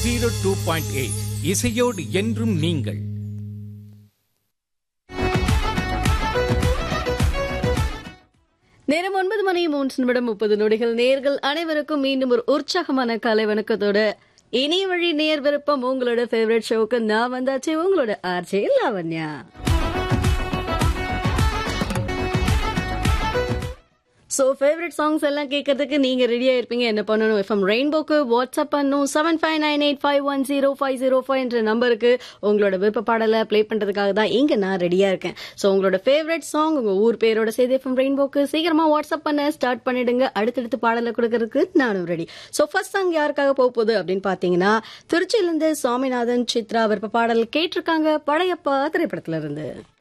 102.8 இசையோடு என்றும் நீங்கள். நேரம் 9:03 நேர்கள் அனைவருக்கும் மீண்டும் ஒரு உற்சாகமான காலை வணக்கத்தோட இணைய வழி நேர் விருப்பம் உங்களோட ஃபேவரட் ஷோக்கு நான் வந்தாச்சு. உங்களோட RJ Lavanya. So favourite songs எல்லாம் கேட்கறதுக்கு நீங்க ரெடியா இருப்பீங்க. என்ன பண்ணணும்? எஃப்எம் ரெயின்போக்கு வாட்ஸ்அப் பண்ணணும் 7598510505 என்ற நம்பருக்கு உங்களோட விருப்ப பாடலை பிளே பண்றதுக்காக தான் இங்க நான் ரெடியா இருக்கேன். ஸோ உங்களோட ஃபேவரட் சாங் உங்க ஊர் பேரோட சேர்த்து எஃப்எம் ரெயின்போக்கு சீக்கிரமா வாட்ஸ்அப் பண்ண ஸ்டார்ட் பண்ணிடுங்க. அடுத்தடுத்து பாடலை கொடுக்கறதுக்கு நானும் ரெடி. ஸோ ஃபர்ஸ்ட் சாங் யாருக்காக போக போகுது அப்படின்னு பாத்தீங்கன்னா, திருச்சியிலிருந்து சுவாமிநாதன் சித்ரா விருப்ப பாடல் கேட்டிருக்காங்க படையப்பா திரைப்படத்துல இருந்து.